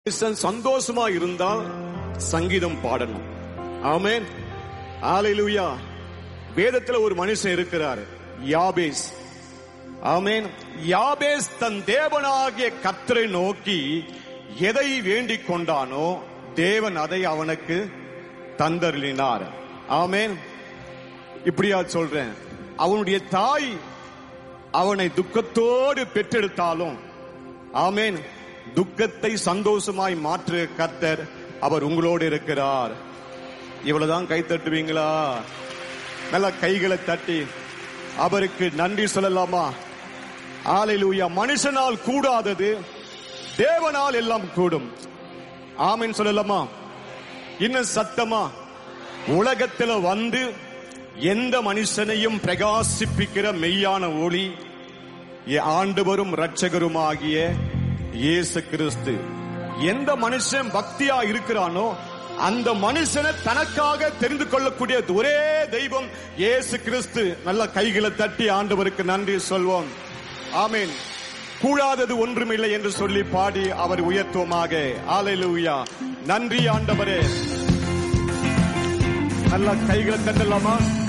சந்தோஷமா இருந்தால் சங்கீதம் பாடணும். ஆமென், ஹல்லேலூயா. வேதத்துல ஒரு மனுஷன் இருக்கிறார், யாபேஸ். ஆமென். யாபேஸ் தன் தேவனாகிய கர்த்தரை நோக்கி எதை வேண்டிக் கொண்டானோ தேவன் அதை அவனுக்கு தந்தருளினார். ஆமென். இப்படியா சொல்றேன், அவனுடைய தாய் அவனை துக்கத்தோடு பெற்றெடுத்தாலும், ஆமென், துக்கத்தை சந்தோஷமாய் மாற்று கர்த்தர் அவர் உங்களோடு இருக்கிறார். இவ்வளவுதான் கை தட்டுவீங்களா? நல்ல கைகளை தட்டி அவருக்கு நன்றி சொல்லலாமா? ஹல்லேலூயா. மனுஷனால் கூடாதது தேவனால் எல்லாம் கூடும். ஆமென் சொல்லலாமா? இன்னும் சத்தமா? உலகத்தில் வந்து எந்த மனுஷனையும் பிரகாசிப்பிக்கிற மெய்யான ஒளி ஆண்டவரும் இரட்சகருமாகிய இயேசு கிறிஸ்து. எந்த மனுஷன் பக்தியா இருக்கிறானோ அந்த மனுஷனை தனக்காக தெரிந்து கொள்ளக்கூடிய ஒரே தெய்வம் இயேசு கிறிஸ்து. நல்ல கைகளை தட்டி ஆண்டவருக்கு நன்றி சொல்வோம். ஆமென். கூடாதது ஒன்றுமில்லை என்று சொல்லி பாடி அவர் உயர்த்துவோமாக. ஹல்லேலூயா. நன்றி ஆண்டவரே. நல்ல கைகளை தட்டலாமா?